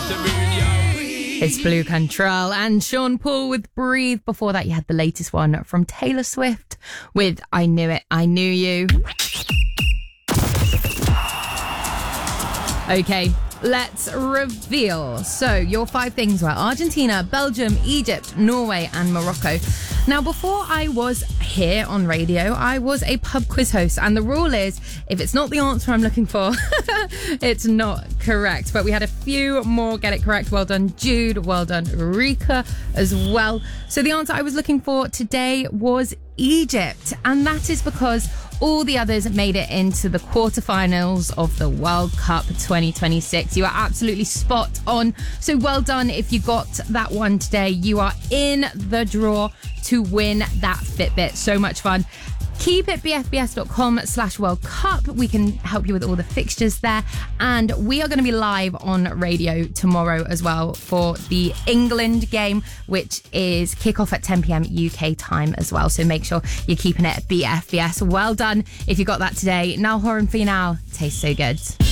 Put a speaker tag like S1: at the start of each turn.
S1: It's Blue Control and Sean Paul with Breathe. Before that, you had the latest one from Taylor Swift with I Knew It, I Knew You. Okay, let's reveal. So, your 5 things were Argentina, Belgium, Egypt, Norway, and Morocco. Now, before I was here on radio, I was a pub quiz host, and the rule is, if it's not the answer I'm looking for, it's not correct. But we had a few more get it correct. Well done, Jude. Well done, Rika, as well. So the answer I was looking for today was Egypt, and that is because all the others made it into the quarterfinals of the World Cup 2026. You are absolutely spot on. So well done if you got that one today. You are in the draw to win that Fitbit. So much fun. Keep it bfbs.com/World Cup. We can help you with all the fixtures there. And we are going to be live on radio tomorrow as well for the England game, which is kickoff at 10 p.m. UK time as well. So make sure you're keeping it at BFBS. Well done if you got that today. Now, Horan for you now. Tastes so good.